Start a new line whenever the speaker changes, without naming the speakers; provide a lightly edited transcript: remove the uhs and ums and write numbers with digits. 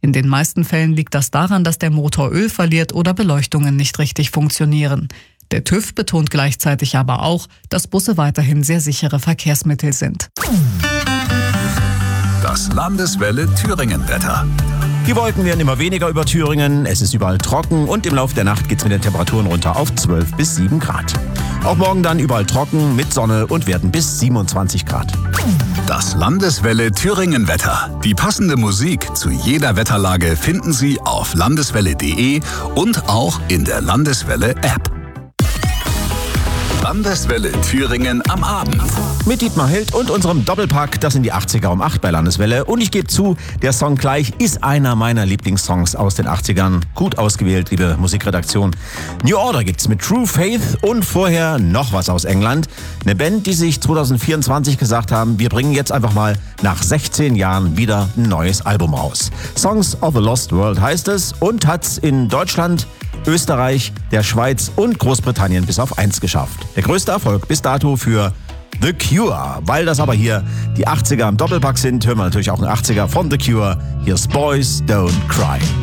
In den meisten Fällen liegt das daran, dass der Motor Öl verliert oder Beleuchtungen nicht richtig funktionieren. Der TÜV betont gleichzeitig aber auch, dass Busse weiterhin sehr sichere Verkehrsmittel sind.
Das Landeswelle Thüringen-Wetter.
Die Wolken werden immer weniger über Thüringen, es ist überall trocken und im Laufe der Nacht geht es mit den Temperaturen runter auf 12 bis 7 Grad. Auch morgen dann überall trocken mit Sonne und werden bis 27 Grad.
Das Landeswelle Thüringen-Wetter. Die passende Musik zu jeder Wetterlage finden Sie auf landeswelle.de und auch in der Landeswelle-App. Landeswelle Thüringen am Abend.
Mit Dietmar Hild und unserem Doppelpack, das sind die 80er um 8 bei Landeswelle. Und ich gebe zu, der Song gleich ist einer meiner Lieblingssongs aus den 80ern. Gut ausgewählt, liebe Musikredaktion. New Order gibt's mit True Faith und vorher noch was aus England. Eine Band, die sich 2024 gesagt haben, wir bringen jetzt einfach mal nach 16 Jahren wieder ein neues Album raus. Songs of a Lost World heißt es und hat's in Deutschland, Österreich, der Schweiz und Großbritannien bis auf 1 geschafft. Der größte Erfolg bis dato für The Cure. Weil das aber hier die 80er im Doppelpack sind, hören wir natürlich auch einen 80er von The Cure. Hier ist Boys Don't Cry.